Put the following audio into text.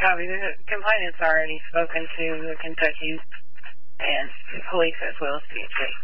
Copy. The complainant's already spoken to the Kentucky and police as well as CHP.